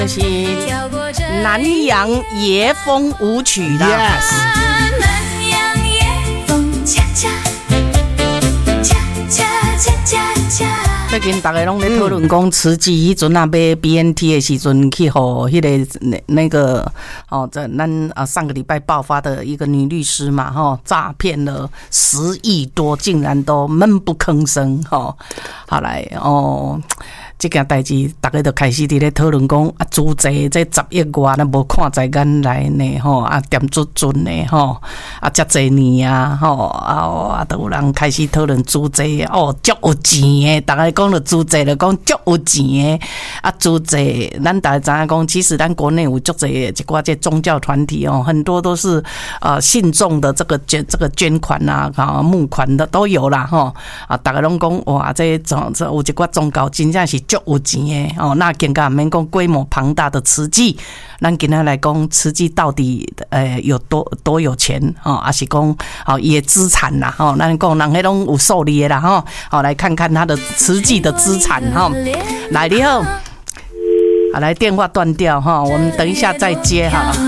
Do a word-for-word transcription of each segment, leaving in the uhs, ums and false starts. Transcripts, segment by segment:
就是南洋野风舞曲啦。 Yes。 南洋野风恰恰恰恰恰恰恰。 最近大家拢在讨论讲，慈济迄阵啊买 B N T 的时阵，去互迄个那那个哦，在咱啊上个礼拜爆发的一个女律师嘛，吼、哦，诈骗了十亿多，竟然都闷不吭声，吼、哦，后来哦。这件代志，大家就开始伫咧讨论讲啊，租债这十亿外，那无看在眼内呢吼，啊点准准呢吼，啊遮侪年啊吼，啊啊都有人开始讨论租债哦，足有钱的，大家讲了租债就讲足有钱的，啊租债，咱大家知影讲，其实咱国内有足侪一寡这宗教团体哦，很多都是呃信众的这个捐这个捐款啊，啊募款的都有啦吼，啊大家拢讲哇，这种这有一寡宗教真正是。足有钱的哦，那更加免讲规模庞大的慈济，咱今天来讲慈济到底呃有多多有钱哦，还是讲哦伊的资产啦吼，咱讲人迄拢有数字的啦吼，好来看看他的慈济的资产哈。来你好，好来电话断掉哈，我们等一下再接好了。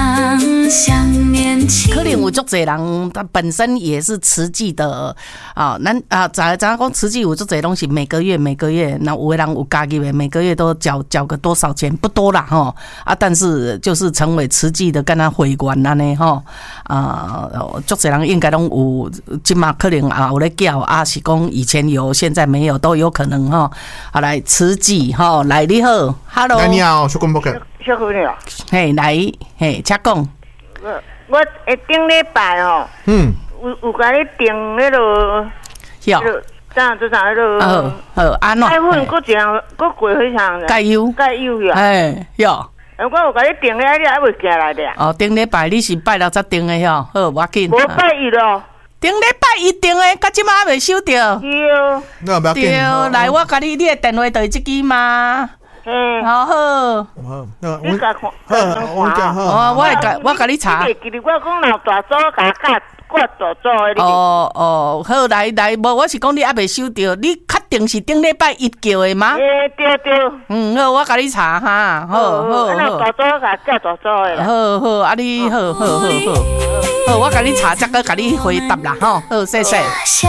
可能有足侪人，他本身也是慈济的啊，咱啊，咱咱讲慈济有足侪东西，每个月每个月，那有的人有家己的，每个月都缴缴个多少钱，不多啦哈啊，但是就是成为慈济的跟他会员安尼哈啊，足侪人应该拢有，今嘛可能啊有咧缴啊，是讲以前有，现在没有都有可能哈。好来慈济哈，来你好 ，Hello， 你好，小公伯克， 小姑娘， 嘿来嘿，请讲。 我我诶顶礼拜吼，嗯，有有甲你订迄落， 哟， 啥做啥迄落， 好好安怎？ 钙粉搁一项，搁贵迄项， 钙油， 钙油呀， 哎哟， 我有甲你订咧，你还未寄来的。 哦，顶礼拜你是拜六才订的哟，好，我紧。 无拜一咯。 顶礼拜一订的，到即马还未收到。 对。 那不要紧。 对，来，我甲你，你的电话就是这支吗？ 嗯， 好好， 好，那你甲看， 我讲好， 哦，我会甲我甲你查。 你记得我讲老大组甲甲我大组的。 哦哦，好来来，无我是讲你还未收到，你确定是顶礼拜一叫的吗？ 诶，对对。 嗯，好，我甲你查哈，好好好。 老大组甲甲大组的。 好好，啊你好好好好，好，我甲你查，则个甲你回答啦，吼，好，谢谢。